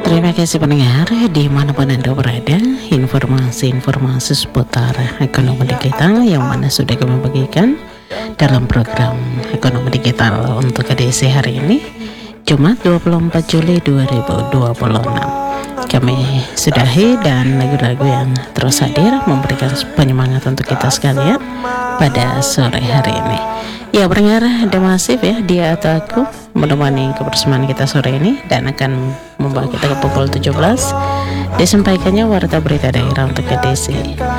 Terima kasih pendengar dimanapun Anda berada. Informasi-informasi seputar ekonomi digital yang mana sudah kami bagikan dalam program ekonomi digital untuk edisi hari ini, Jumat 24 Juli 2026. Kami sudahi dan lagu-lagu yang terus hadir memberikan penyemangat untuk kita sekalian pada sore hari ini. Ya, pendengar, ada masif ya, dia atau aku menemani kebersamaan kita sore ini dan akan membawa kita ke pukul 17 disampaikannya warta berita daerah untuk edisi